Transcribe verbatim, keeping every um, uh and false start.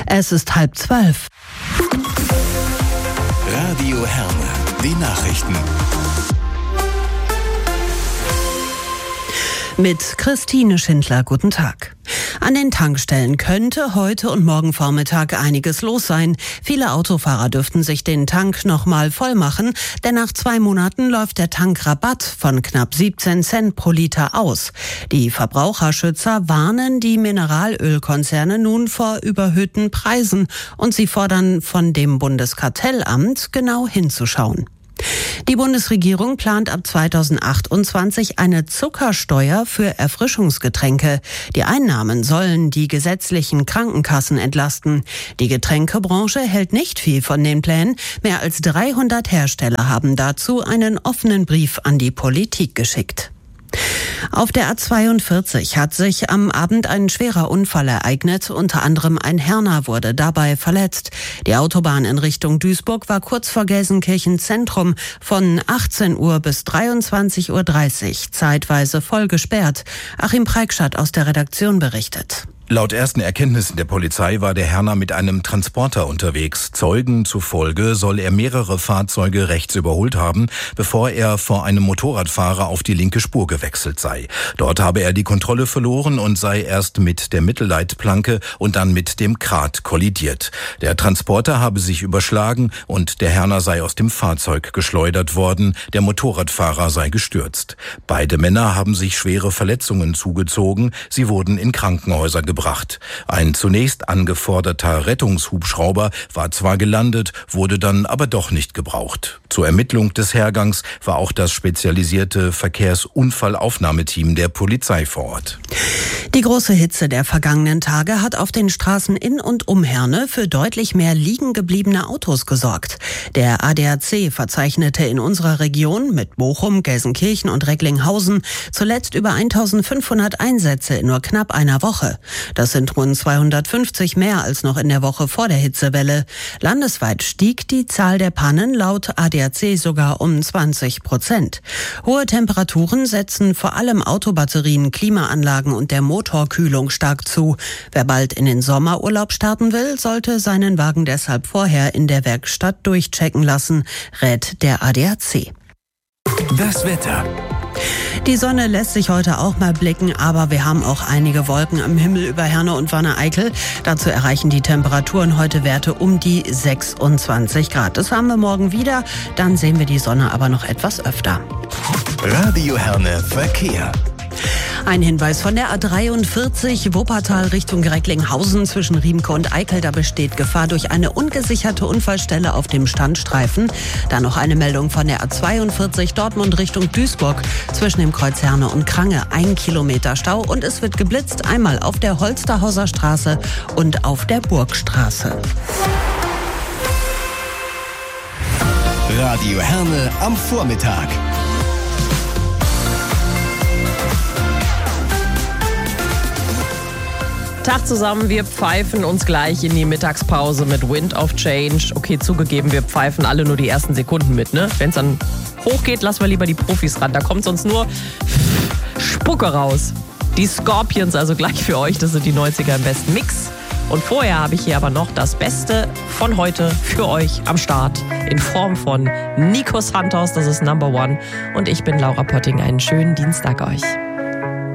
Es ist halb zwölf. Radio Herne, die Nachrichten. Mit Christine Schindler, guten Tag. An den Tankstellen könnte heute und morgen Vormittag einiges los sein. Viele Autofahrer dürften sich den Tank nochmal voll machen, denn nach zwei Monaten läuft der Tankrabatt von knapp siebzehn Cent pro Liter aus. Die Verbraucherschützer warnen die Mineralölkonzerne nun vor überhöhten Preisen und sie fordern von dem Bundeskartellamt, genau hinzuschauen. Die Bundesregierung plant ab zweitausendachtundzwanzig eine Zuckersteuer für Erfrischungsgetränke. Die Einnahmen sollen die gesetzlichen Krankenkassen entlasten. Die Getränkebranche hält nicht viel von den Plänen. Mehr als dreihundert Hersteller haben dazu einen offenen Brief an die Politik geschickt. Auf der A zweiundvierzig hat sich am Abend ein schwerer Unfall ereignet. Unter anderem ein Herner wurde dabei verletzt. Die Autobahn in Richtung Duisburg war kurz vor Gelsenkirchen Zentrum von achtzehn Uhr bis dreiundzwanzig Uhr dreißig zeitweise voll gesperrt. Achim Preikschat aus der Redaktion berichtet. Laut ersten Erkenntnissen der Polizei war der Herner mit einem Transporter unterwegs. Zeugen zufolge soll er mehrere Fahrzeuge rechts überholt haben, bevor er vor einem Motorradfahrer auf die linke Spur gewechselt sei. Dort habe er die Kontrolle verloren und sei erst mit der Mittelleitplanke und dann mit dem Krat kollidiert. Der Transporter habe sich überschlagen und der Herner sei aus dem Fahrzeug geschleudert worden. Der Motorradfahrer sei gestürzt. Beide Männer haben sich schwere Verletzungen zugezogen. Sie wurden in Krankenhäuser gebracht. Gebracht. Ein zunächst angeforderter Rettungshubschrauber war zwar gelandet, wurde dann aber doch nicht gebraucht. Zur Ermittlung des Hergangs war auch das spezialisierte Verkehrsunfallaufnahmeteam der Polizei vor Ort. Die große Hitze der vergangenen Tage hat auf den Straßen in und um Herne für deutlich mehr liegen gebliebene Autos gesorgt. Der A D A C verzeichnete in unserer Region mit Bochum, Gelsenkirchen und Recklinghausen zuletzt über eintausendfünfhundert Einsätze in nur knapp einer Woche. Das sind rund zweihundertfünfzig mehr als noch in der Woche vor der Hitzewelle. Landesweit stieg die Zahl der Pannen laut A D A C sogar um zwanzig Prozent. Hohe Temperaturen setzen vor allem Autobatterien, Klimaanlagen und der Motorkühlung stark zu. Wer bald in den Sommerurlaub starten will, sollte seinen Wagen deshalb vorher in der Werkstatt durchchecken lassen, rät der A D A C. Das Wetter. Die Sonne lässt sich heute auch mal blicken, aber wir haben auch einige Wolken am Himmel über Herne und Wanne-Eickel. Dazu erreichen die Temperaturen heute Werte um die sechsundzwanzig Grad. Das haben wir morgen wieder, dann sehen wir die Sonne aber noch etwas öfter. Radio Herne Verkehr. Ein Hinweis von der A dreiundvierzig Wuppertal Richtung Recklinghausen zwischen Riemke und Eickel. Da besteht Gefahr durch eine ungesicherte Unfallstelle auf dem Standstreifen. Dann noch eine Meldung von der A zweiundvierzig Dortmund Richtung Duisburg zwischen dem Kreuz Herne und Krange. Ein Kilometer Stau und es wird geblitzt. Einmal auf der Holsterhauser Straße und auf der Burgstraße. Radio Herne am Vormittag. Tag zusammen, wir pfeifen uns gleich in die Mittagspause mit Wind of Change. Okay, zugegeben, wir pfeifen alle nur die ersten Sekunden mit, ne? Wenn es dann hochgeht, lassen wir lieber die Profis ran. Da kommt sonst nur Spucke raus. Die Scorpions also gleich für euch, das sind die neunziger im besten Mix. Und vorher habe ich hier aber noch das Beste von heute für euch am Start in Form von Nico Santos, das ist Number One. Und ich bin Laura Pötting, einen schönen Dienstag euch.